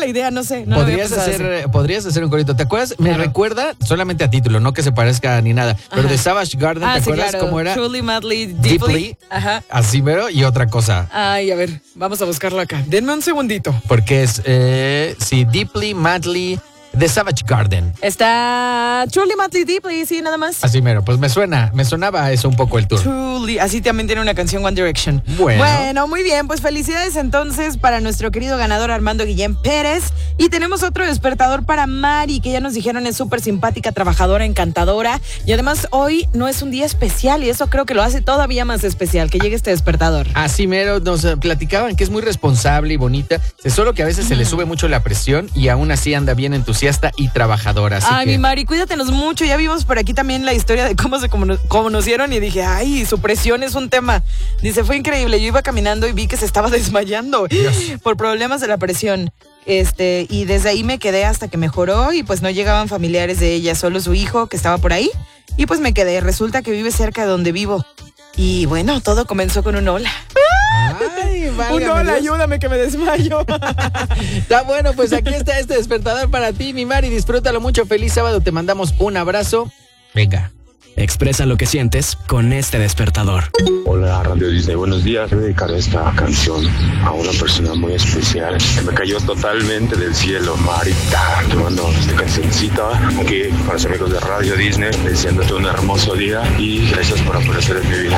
idea, no sé. No podrías hacer un corito. ¿Te acuerdas? Me recuerda, solamente a título, no que se parezca ni nada, pero de Savage Garden, ¿te acuerdas cómo era? Truly, madly, deeply. Ajá. Así mero, y otra cosa. Ay, a ver, vamos a buscarlo acá. Denme un segundito. Porque es, Deeply, Madly, The Savage Garden. Está Truly, Madly, Deeply, sí, nada más. Así mero, pues me sonaba a eso un poco el tour. Truly, así también tiene una canción One Direction. Bueno, muy bien, pues felicidades entonces para nuestro querido ganador Armando Guillén Pérez. Y tenemos otro despertador para Mari, que ya nos dijeron es súper simpática, trabajadora, encantadora. Y además hoy no es un día especial y eso creo que lo hace todavía más especial, que llegue este despertador. Así mero, nos platicaban que es muy responsable y bonita, solo que a veces se le sube mucho la presión y aún así anda bien entusiasta y trabajadora. Así mi Mari, cuídatenos mucho. Ya vimos por aquí también la historia de cómo se conocieron y dije, ay, su presión es un tema. Dice, fue increíble. Yo iba caminando y vi que se estaba desmayando por problemas de la presión. Y desde ahí me quedé hasta que mejoró y pues no llegaban familiares de ella, solo su hijo que estaba por ahí. Y pues me quedé. Resulta que vive cerca de donde vivo. Y bueno, todo comenzó con un hola. Ay, un hola, ayúdame que me desmayo. Está bueno, pues aquí está este despertador para ti, mi Mari. Disfrútalo mucho. Feliz sábado. Te mandamos un abrazo. Venga. Expresa lo que sientes con este despertador. Hola, Radio Disney, buenos días. Voy a dedicar esta canción a una persona muy especial que me cayó totalmente del cielo, Marita. Te mando esta cancioncita aquí para los amigos de Radio Disney, deseándote un hermoso día y gracias por aparecer en mi vida.